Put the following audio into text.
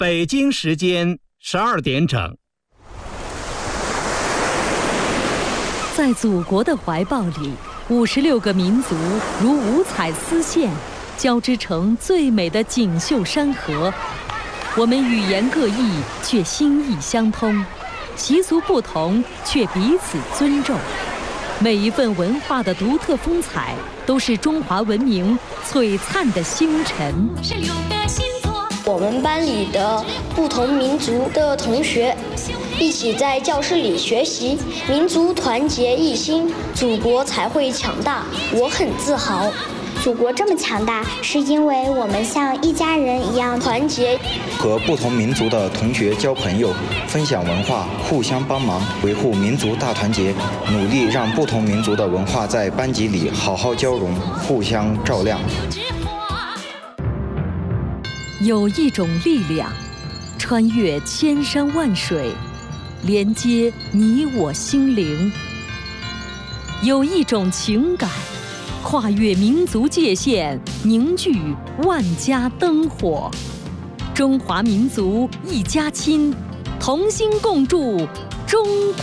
北京时间12点整。 在祖国的怀抱里，56个民族如五彩丝线，交织成最美的锦绣山河。我们语言各异，却心意相通；习俗不同，却彼此尊重。每一份文化的独特风采，都是中华文明璀璨的星辰。 我们班里的不同民族的同学一起在教室里学习，民族团结一心，祖国才会强大。我很自豪。 祖国这么强大，是因为我们像一家人一样团结。 和不同民族的同学交朋友，分享文化，互相帮忙，维护民族大团结，努力让不同民族的文化在班级里好好交融，互相照亮。 有一种力量，穿越千山万水，连接你我心灵；有一种情感，跨越民族界限，凝聚万家灯火。中华民族一家亲，同心共筑中